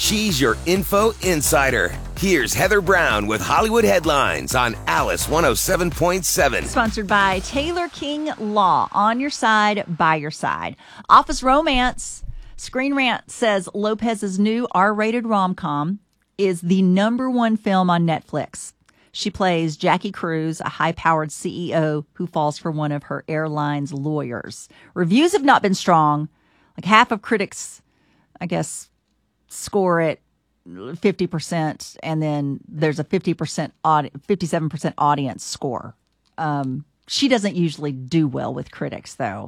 She's your info insider. Here's Heather Brown with Hollywood Headlines on Alice 107.7. Sponsored by Taylor King Law. On your side, by your side. Office Romance. Screen Rant says Lopez's new R-rated rom-com is the #1 film on Netflix. She plays Jackie Cruz, a high-powered CEO who falls for one of her airline's lawyers. Reviews have not been strong. Like half of critics, I guess, score it 50%, and then there's a 57% audience score. She doesn't usually do well with critics, though.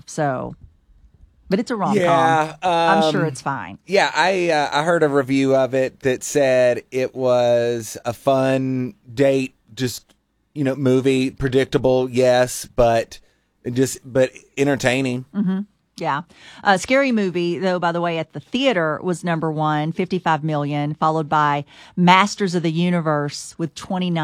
But it's a rom-com. Yeah, I'm sure it's fine. Yeah, I heard a review of it that said it was a fun date, just movie, predictable, yes, but entertaining. Mm-hmm. Yeah. Scary Movie, though, by the way, at the theater was #1, $55 million, followed by Masters of the Universe with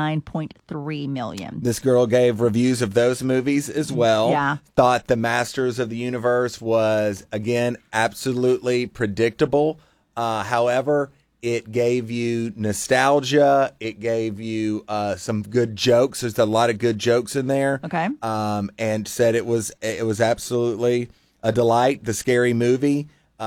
$29.3 million. This girl gave reviews of those movies as well. Yeah. Thought the Masters of the Universe was, again, absolutely predictable. However, it gave you nostalgia. It gave you some good jokes. There's a lot of good jokes in there. Okay. And said it was absolutely a delight. The Scary Movie,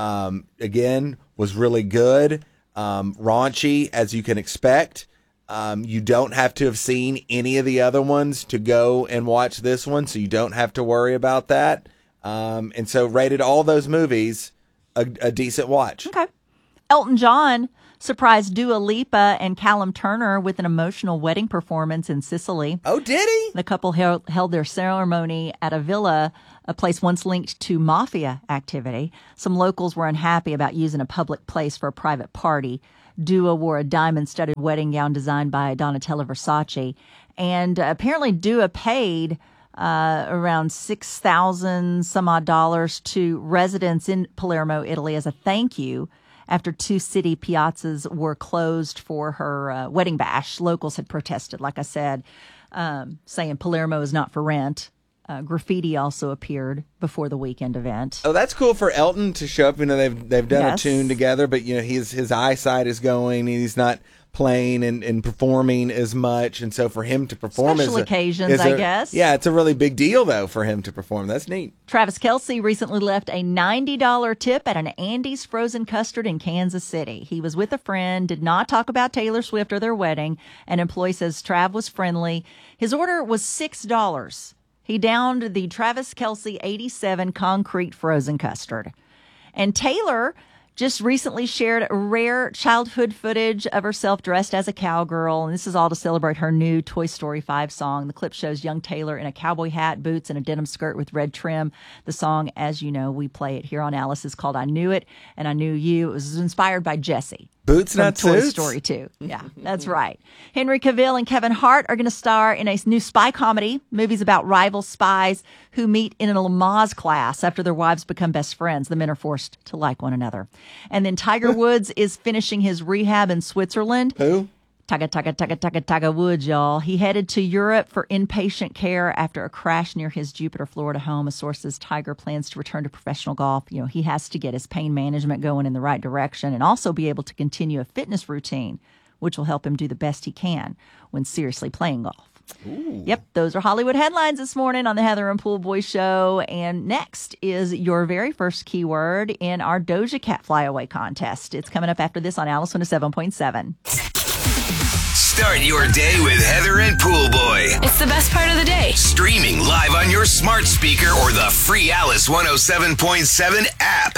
again, was really good. Raunchy, as you can expect. You don't have to have seen any of the other ones to go and watch this one, so you don't have to worry about that. And so rated all those movies a decent watch. Okay. Elton John surprised Dua Lipa and Callum Turner with an emotional wedding performance in Sicily. Oh, did he? The couple held their ceremony at a villa, a place once linked to mafia activity. Some locals were unhappy about using a public place for a private party. Dua wore a diamond-studded wedding gown designed by Donatella Versace. And apparently Dua paid around $6,000 some odd to residents in Palermo, Italy, as a thank you after 2 city piazzas were closed for her wedding bash. Locals had protested, like I said, saying Palermo is not for rent. Graffiti also appeared before the weekend event. Oh, that's cool for Elton to show up. They've done Yes. a tune together, but his eyesight is going. He's not playing and performing as much, and so for him to perform Special occasions, I guess. Yeah, it's a really big deal though for him to perform. That's neat. Travis Kelce recently left a $90 tip at an Andy's Frozen Custard in Kansas City. He was with a friend, did not talk about Taylor Swift or their wedding. An employee says Trav was friendly. His order was $6. He downed the Travis Kelce 87 concrete frozen custard. And Taylor just recently shared rare childhood footage of herself dressed as a cowgirl. And this is all to celebrate her new Toy Story 5 song. The clip shows young Taylor in a cowboy hat, boots, and a denim skirt with red trim. The song, as you know, we play it here on Alice, is called I Knew It and I Knew You. It was inspired by Jessie. Boots, from not Toy suits? Story 2. Yeah, that's right. Henry Cavill and Kevin Hart are going to star in a new spy comedy. Movies about rival spies who meet in a Lamaze class after their wives become best friends. The men are forced to like one another. And then Tiger Woods is finishing his rehab in Switzerland. Who? Tiger Woods, y'all. He headed to Europe for inpatient care after a crash near his Jupiter, Florida home. A source says Tiger plans to return to professional golf. He has to get his pain management going in the right direction and also be able to continue a fitness routine, which will help him do the best he can when seriously playing golf. Ooh. Yep, those are Hollywood headlines this morning on the Heather and Pool Boy Show. And next is your very first keyword in our Doja Cat Flyaway contest. It's coming up after this on Alice 107.7. Start your day with Heather and Pool Boy. It's the best part of the day. Streaming live on your smart speaker or the free Alice 107.7 app.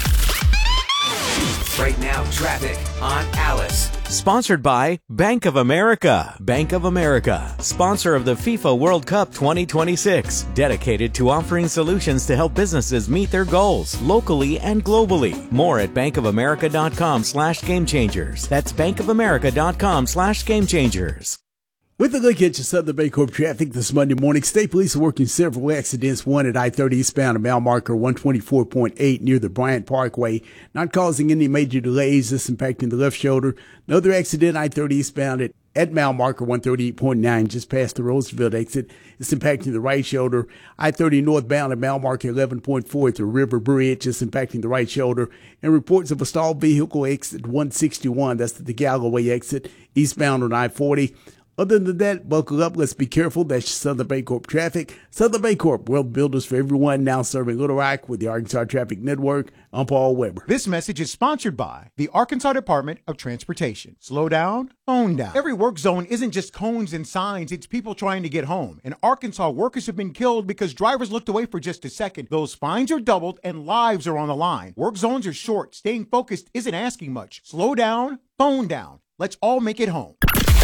Right now, traffic on Alice. Sponsored by Bank of America. Bank of America, sponsor of the FIFA World Cup 2026. Dedicated to offering solutions to help businesses meet their goals locally and globally. More at bankofamerica.com/gamechangers. That's bankofamerica.com/gamechangers. With a look at your Southern Baycorp traffic this Monday morning, state police are working several accidents. One at I-30 eastbound at mile marker 124.8 near the Bryant Parkway, not causing any major delays, just impacting the left shoulder. Another accident I-30 eastbound at at mile marker 138.9, just past the Roosevelt exit. It's impacting the right shoulder. I-30 northbound at mile marker 11.4 at the River Bridge, just impacting the right shoulder. And reports of a stalled vehicle exit 161, that's the Galloway exit, eastbound on I-40. Other than that, buckle up. Let's be careful. That's Southern Bancorp traffic. Southern Bancorp, world builders for everyone, now serving Little Rock with the Arkansas Traffic Network. I'm Paul Weber. This message is sponsored by the Arkansas Department of Transportation. Slow down, phone down. Every work zone isn't just cones and signs. It's people trying to get home. In Arkansas, workers have been killed because drivers looked away for just a second. Those fines are doubled and lives are on the line. Work zones are short. Staying focused isn't asking much. Slow down, phone down. Let's all make it home.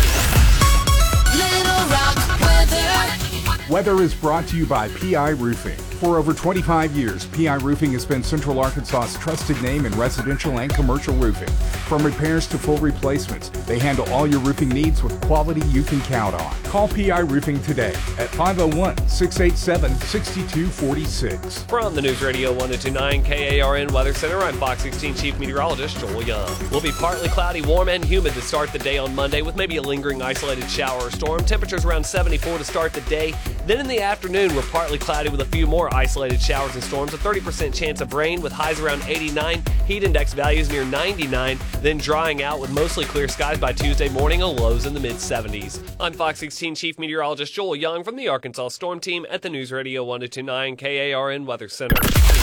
Little Rock weather. Weather is brought to you by PI Roofing. For over 25 years, PI Roofing has been Central Arkansas's trusted name in residential and commercial roofing. From repairs to full replacements, they handle all your roofing needs with quality you can count on. Call PI Roofing today at 501-687-6246. From the News Radio 1029 KARN Weather Center, I'm Fox 16 Chief Meteorologist Joel Young. We'll be partly cloudy, warm, and humid to start the day on Monday with maybe a lingering isolated shower or storm. Temperatures around 74 to start the day. Then in the afternoon, we're partly cloudy with a few more isolated showers and storms. A 30% chance of rain with highs around 89. Heat index values near 99. Then drying out with mostly clear skies by Tuesday morning, lows in the mid-70s. I'm Fox 16 Chief Meteorologist Joel Young from the Arkansas Storm Team at the News Radio 1029 KARN Weather Center.